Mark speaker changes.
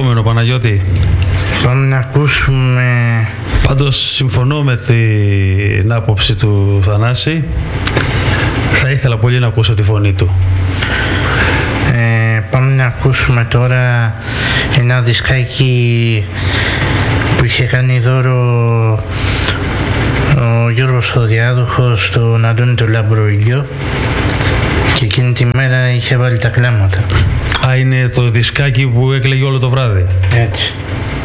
Speaker 1: επόμενο, Παναγιώτη?
Speaker 2: Πάμε να ακούσουμε...
Speaker 1: Πάντως συμφωνώ με την άποψη του Θανάση. Θα ήθελα πολύ να ακούσω τη φωνή του.
Speaker 2: Πάμε να ακούσουμε τώρα ένα δισκάκι που είχε κάνει δώρο ο Γιώργος ο Διάδοχος στον Αντώνη τον Λαμπροηλιό και εκείνη τη μέρα είχε βάλει τα κλάματα.
Speaker 1: Είναι το δισκάκι που έκλαιγε όλο το βράδυ.
Speaker 2: Έτσι.